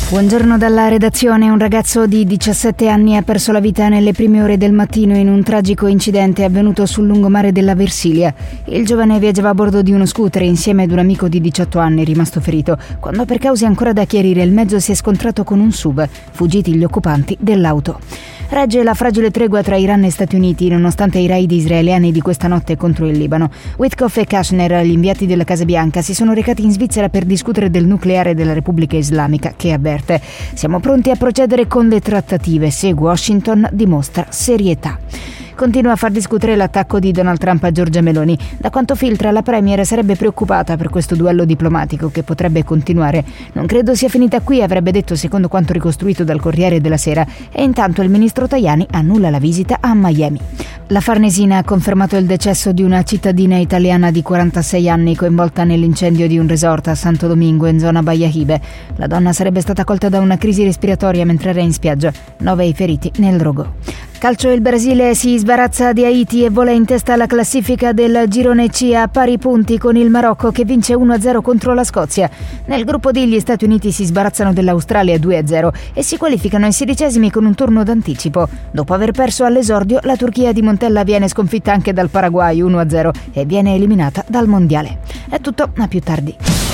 Buongiorno dalla redazione. Un ragazzo di 17 anni ha perso la vita nelle prime ore del mattino in un tragico incidente avvenuto sul lungomare della Versilia. Il giovane viaggiava a bordo di uno scooter insieme ad un amico di 18 anni rimasto ferito, quando per cause ancora da chiarire il mezzo si è scontrato con un SUV, fuggiti gli occupanti dell'auto. Regge la fragile tregua tra Iran e Stati Uniti nonostante i raid israeliani di questa notte contro il Libano. Witkoff e Kushner, gli inviati della Casa Bianca, si sono recati in Svizzera per discutere del nucleare della Repubblica Islamica, che avverte: siamo pronti a procedere con le trattative se Washington dimostra serietà. Continua a far discutere l'attacco di Donald Trump a Giorgia Meloni. Da quanto filtra, la premier sarebbe preoccupata per questo duello diplomatico che potrebbe continuare. Non credo sia finita qui, avrebbe detto, secondo quanto ricostruito dal Corriere della Sera, e intanto il ministro Tajani annulla la visita a Miami. La Farnesina ha confermato il decesso di una cittadina italiana di 46 anni coinvolta nell'incendio di un resort a Santo Domingo in zona Baia Hibe. La donna sarebbe stata colta da una crisi respiratoria mentre era in spiaggia. 9 i feriti nel rogo. Calcio: il Brasile si sbarazza di Haiti e vola in testa alla classifica del girone C a pari punti con il Marocco, che vince 1-0 contro la Scozia. Nel gruppo D gli Stati Uniti si sbarazzano dell'Australia 2-0 e si qualificano ai 16esimi con un turno d'anticipo. Dopo aver perso all'esordio, la Turchia di Montella viene sconfitta anche dal Paraguay 1-0 e viene eliminata dal mondiale. È tutto, a più tardi.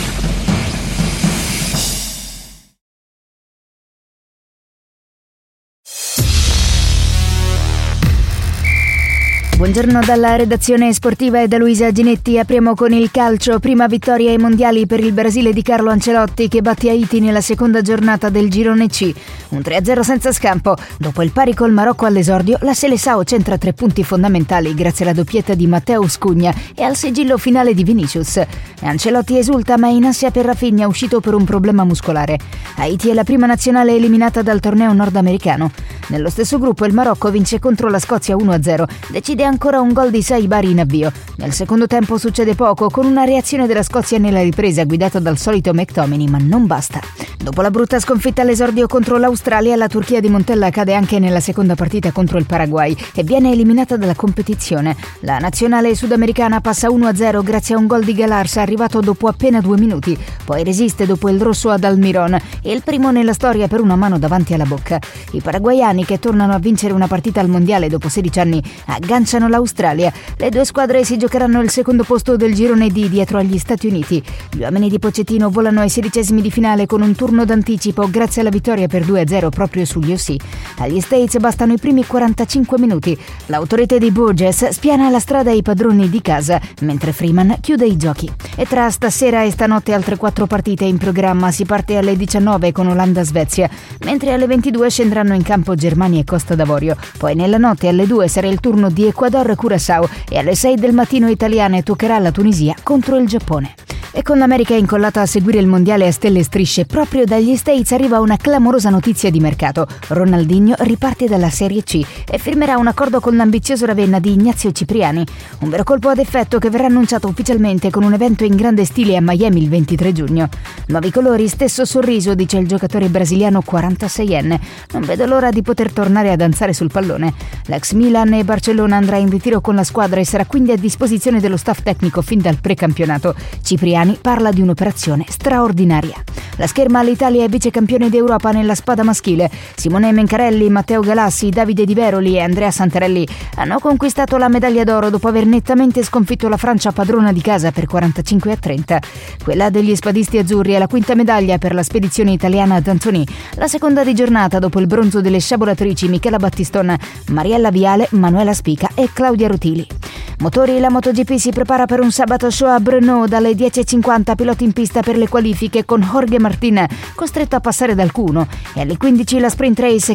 Buongiorno dalla redazione sportiva e da Luisa Ginetti. Apriamo con il calcio. Prima vittoria ai mondiali per il Brasile di Carlo Ancelotti, che batte Haiti nella seconda giornata del girone C. Un 3-0 senza scampo. Dopo il pari col Marocco all'esordio, la Seleção centra 3 punti fondamentali grazie alla doppietta di Mateus Cunha e al sigillo finale di Vinicius. Ancelotti esulta, ma è in ansia per Rafinha, uscito per un problema muscolare. Haiti è la prima nazionale eliminata dal torneo nordamericano. Nello stesso gruppo il Marocco vince contro la Scozia 1-0. Decide ancora un gol di Saibari in avvio. Nel secondo tempo succede poco, con una reazione della Scozia nella ripresa guidata dal solito McTominay, ma non basta. Dopo la brutta sconfitta all'esordio contro l'Australia, la Turchia di Montella cade anche nella seconda partita contro il Paraguay e viene eliminata dalla competizione. La nazionale sudamericana passa 1-0 grazie a un gol di Galarza arrivato dopo appena 2 minuti. Poi resiste dopo il rosso ad Almiron e il primo nella storia per una mano davanti alla bocca. I paraguayani, che tornano a vincere una partita al mondiale dopo 16 anni, agganciano l'Australia. Le due squadre si giocheranno il secondo posto del girone D dietro agli Stati Uniti. Gli uomini di Pochettino volano ai 16esimi di finale con un turno d'anticipo grazie alla vittoria per 2-0 proprio sugli OC. Agli States bastano i primi 45 minuti. L'autorete di Burgess spiana la strada ai padroni di casa, mentre Freeman chiude i giochi. E tra stasera e stanotte altre 4 partite in programma. Si parte alle 19 con Olanda-Svezia, mentre alle 22 scenderanno in campo Germania e Costa d'Avorio. Poi nella notte alle 2 sarà il turno di Ecuador-Curaçao e alle 6 del mattino italiane toccherà la Tunisia contro il Giappone. E con l'America incollata a seguire il mondiale a stelle e strisce, proprio dagli States arriva una clamorosa notizia di mercato. Ronaldinho riparte dalla Serie C e firmerà un accordo con l'ambizioso Ravenna di Ignazio Cipriani. Un vero colpo ad effetto che verrà annunciato ufficialmente con un evento in grande stile a Miami il 23 giugno. Nuovi colori, stesso sorriso, dice il giocatore brasiliano 46enne. Non vedo l'ora di poter tornare a danzare sul pallone. L'ex Milan e Barcellona andrà in ritiro con la squadra e sarà quindi a disposizione dello staff tecnico fin dal precampionato. Cipriani parla di un'operazione straordinaria. La scherma: l'Italia è vicecampione d'Europa nella spada maschile. Simone Mencarelli, Matteo Galassi, Davide Di Veroli e Andrea Santarelli hanno conquistato la medaglia d'oro dopo aver nettamente sconfitto la Francia padrona di casa per 45-30. Quella degli spadisti azzurri è la quinta medaglia per la spedizione italiana ad Antony, la seconda di giornata dopo il bronzo delle sciabolatrici Michela Battistona, Mariella Viale, Manuela Spica e Claudia Rutili. Motori: la MotoGP si prepara per un sabato show a Brno dalle 10:50, piloti in pista per le qualifiche con Jorge Martin costretto a passare dal Q1, e alle 15 la sprint race